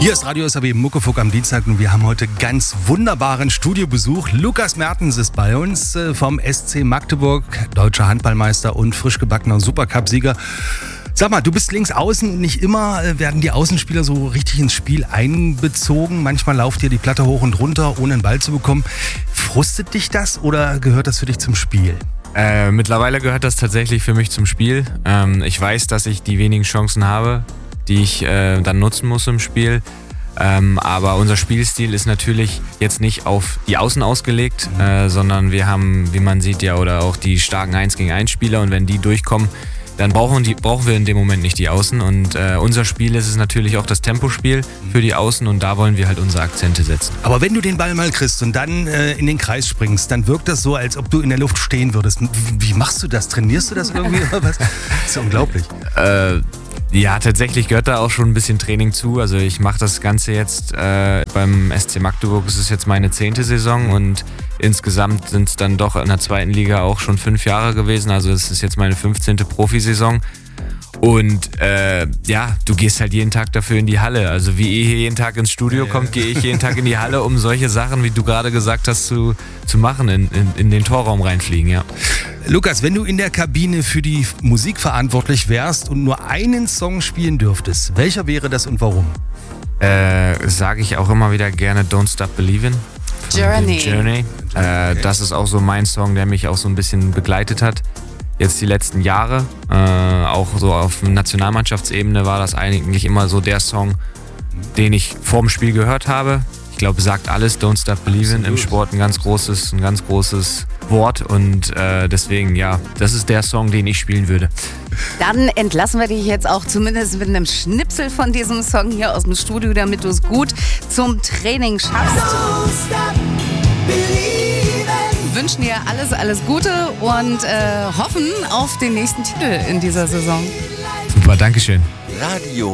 Hier ist Radio SAW Muckefuck am Dienstag und wir haben heute ganz wunderbaren Studiobesuch. Lukas Mertens ist bei uns vom SC Magdeburg, deutscher Handballmeister und frisch gebackener Supercup-Sieger. Sag mal, du bist links außen und nicht immer werden die Außenspieler so richtig ins Spiel einbezogen. Manchmal lauft dir die Platte hoch und runter, ohne einen Ball zu bekommen. Frustet dich das oder gehört das für dich zum Spiel? Mittlerweile gehört das tatsächlich für mich zum Spiel. Ich weiß, dass ich die wenigen Chancen habe, die ich dann nutzen muss im Spiel. Aber unser Spielstil ist natürlich jetzt nicht auf die Außen ausgelegt, sondern wir haben, wie man sieht ja, oder auch die starken 1-gegen-1 Spieler, und wenn die durchkommen, dann brauchen wir in dem Moment nicht die Außen, und unser Spiel ist es natürlich auch das Tempospiel für die Außen, und da wollen wir halt unsere Akzente setzen. Aber wenn du den Ball mal kriegst und dann in den Kreis springst, dann wirkt das so, als ob du in der Luft stehen würdest. Wie machst du das? Trainierst du das irgendwie oder was? Das ist ja unglaublich. Ja, tatsächlich gehört da auch schon ein bisschen Training zu. Also ich mache das Ganze jetzt beim SC Magdeburg. Es ist jetzt meine 10. Saison und insgesamt sind es dann doch in der 2. Liga auch schon 5 Jahre gewesen. Also es ist jetzt meine 15. Profisaison. Und ja, du gehst halt jeden Tag dafür in die Halle. Also wie ihr hier jeden Tag ins Studio kommt, gehe ich jeden Tag in die Halle, um solche Sachen, wie du gerade gesagt hast, zu machen, in den Torraum reinfliegen, ja. Lukas, wenn du in der Kabine für die Musik verantwortlich wärst und nur einen Song spielen dürftest, welcher wäre das und warum? Sage ich auch immer wieder gerne Don't Stop Believin'. Journey. Das ist auch so mein Song, der mich auch so ein bisschen begleitet hat. Jetzt die letzten Jahre, auch so auf Nationalmannschaftsebene war das eigentlich immer so der Song, den ich vorm Spiel gehört habe. Ich glaube, sagt alles, Don't Stop Believin' im Sport, ein ganz großes Wort, und deswegen, ja, das ist der Song, den ich spielen würde. Dann entlassen wir dich jetzt auch zumindest mit einem Schnipsel von diesem Song hier aus dem Studio, damit du es gut zum Training schaffst. Wünschen dir alles Gute und hoffen auf den nächsten Titel in dieser Saison. Super, Dankeschön. Radio